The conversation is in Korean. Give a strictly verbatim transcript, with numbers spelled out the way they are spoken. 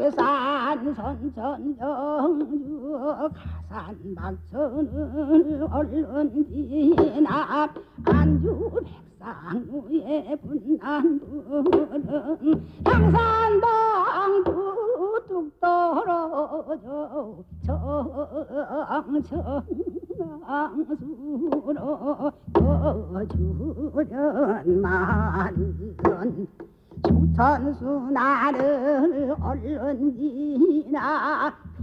산 선천정주 가산박천을 얼른 지나 안주 백상루의 분난불은 향산당 뚝뚝 떨어져 정청강수로 거주련 말은 축천수 나를 얼른 지나